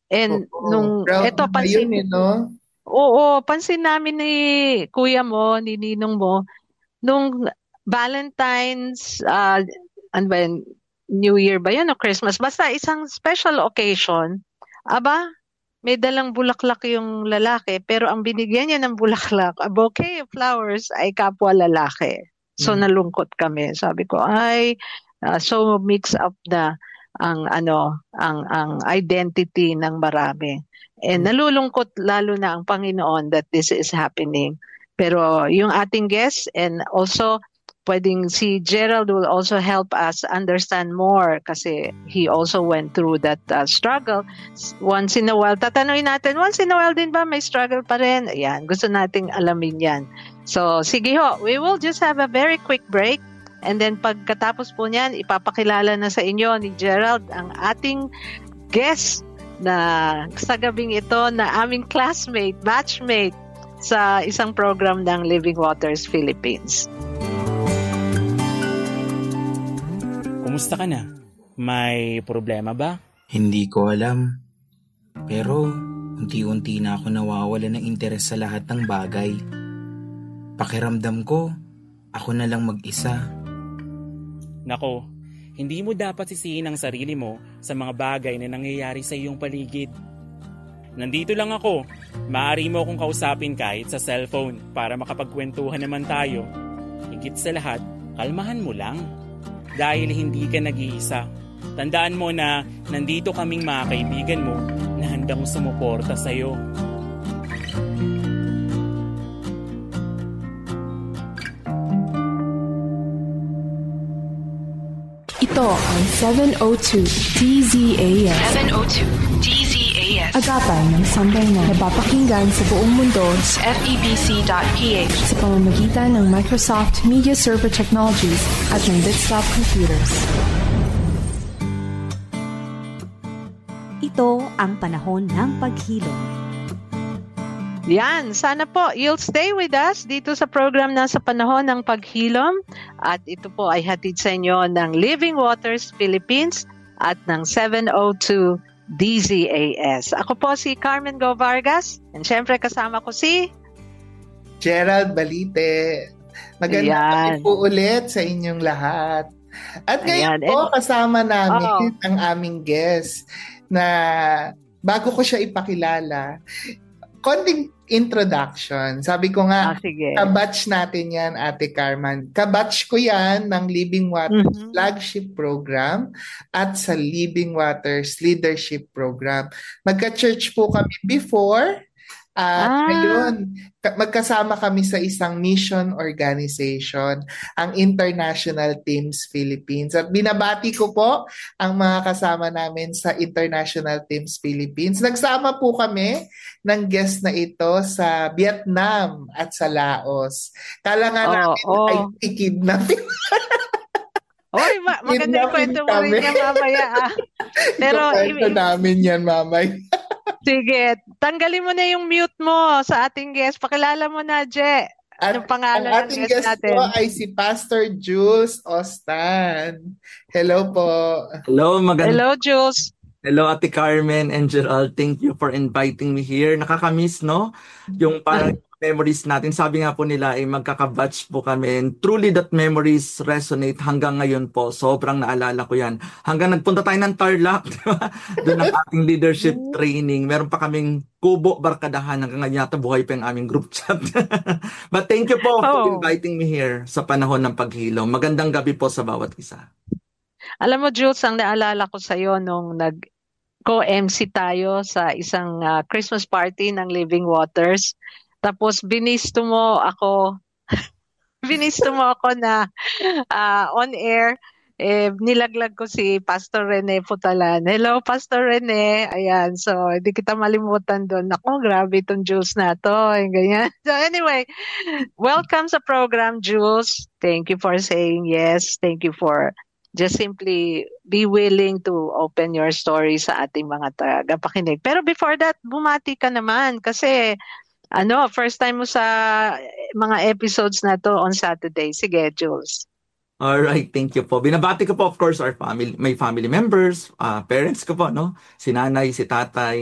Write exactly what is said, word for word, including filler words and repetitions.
And Oo, nung, proud eto na ngayon pansin, eh, no? oo, pansin namin ni kuya mo, ni ninong mo, nung Valentine's, ah, ano ba yun, New Year ba yun o Christmas? Basta isang special occasion, aba, may dalang bulaklak yung lalaki, pero ang binigyan niya ng bulaklak, a bouquet of flowers, ay kapwa lalaki. So Mm. nalungkot kami. Sabi ko, ay, ah, so mix up na ang ano, ang ang identity ng marami. And Mm. nalulungkot lalo na ang Panginoon that this is happening. Pero yung ating guest and also pwedeng si Gerald will also help us understand more kasi he also went through that uh, struggle. Once in a while, tatanungin natin, once in a while din ba may struggle pa rin? Ayan, gusto nating alamin yan. So, sige ho, we will just have a very quick break and then pagkatapos po niyan, ipapakilala na sa inyo ni Gerald ang ating guest na sa gabing ito na aming classmate, batchmate sa isang program ng Living Waters Philippines. Kumusta ka na? May problema ba? Hindi ko alam. Pero unti-unti na ako nawawala ng interes sa lahat ng bagay. Pakiramdam ko, ako na lang mag-isa. Nako, hindi mo dapat sisihin ang sarili mo sa mga bagay na nangyayari sa iyong paligid. Nandito lang ako. Maaari mo akong kausapin kahit sa cellphone para makapagkwentuhan naman tayo. Higit sa lahat, kalmahan mo lang. Dahil hindi ka nag-iisa. Tandaan mo na nandito kaming mga kaibigan mo na handang sumuporta sa'yo. Ito ang seven oh two D Z A S. seven oh two D Z A S. Agapay ng sambayanan. Napapakinggan sa buong mundo sa F E B C dot P H sa pamamagitan ng Microsoft Media Server Technologies at ng Bitstop Computers. Ito ang panahon ng paghilom. Yan, sana po you'll stay with us dito sa program na sa panahon ng paghilom at ito po ay hatid sa inyo ng Living Waters Philippines at ng seven oh two D Z A S. Ako po si Carmen Go Vargas and syempre kasama ko si Gerald Balite. Magandang gabi po ulit sa inyong lahat. At ngayon Ayan. po kasama namin Oh. ang aming guest na bago ko siya ipakilala, konting introduction. Sabi ko nga, Ah, sige. kabatch natin yan, Ate Carmen. Kabatch ko yan ng Living Waters Mhm. flagship program at sa Living Waters leadership program. Magka-church po kami before. At Ah. ngayon, ka- magkasama kami sa isang mission organization, ang International Teams Philippines. At binabati ko po ang mga kasama namin sa International Teams Philippines. Nagsama po kami ng guest na ito sa Vietnam at sa Laos. Kala nga Oh, namin oh. ay ikidnapping. Oy, ma- maganda yung kwento mo rin Kami. niya mamaya ah. Pero Ikukwento i- namin yan, mamay. sige, tanggalin mo na yung mute mo sa ating guest. Pakilala mo na, Je. At Anong pangalan ang ng ating guest guest natin? po ay si Pastor Jules Ostan. Hello po. Hello, maganda. Hello, Jules. Hello, Ate Carmen and Gerald. Thank you for inviting me here. Nakakamiss, no? Yung parang memories natin. Sabi nga po nila ay magkakabatch po kami. And truly that memories resonate hanggang ngayon po. Sobrang naalala ko yan. Hanggang nagpunta tayo ng Tarlac, di ba? Doon ang ating leadership training. Meron pa kaming kubo barkadahan hanggang ngayon yata buhay pa yung aming group chat. But thank you po for Oh. inviting me here sa panahon ng paghilom. Magandang gabi po sa bawat isa. Alam mo, Jules, ang naalala ko sa'yo nung nag co-M C tayo sa isang ah, Christmas party ng Living Waters. Tapos binisto mo ako, binisto mo ako na ah, on air, eh, nilaglag ko si Pastor Rene Putalan. Hello, Pastor Rene. Ayan, so hindi kita malimutan doon. Ako, grabe itong Jules na to. Yung ganyan. So anyway, welcome sa program, Jules. Thank you for saying yes. Thank you for just simply be willing to open your story sa ating mga tagapakinig. Pero before that, bumati ka naman kasi ano, first time mo sa mga episodes na to on Saturday. Sige, Jules. All right, thank you po. Binabati ko po, of course, our family, my family members, uh, parents ko po, no? Si nanay, si tatay,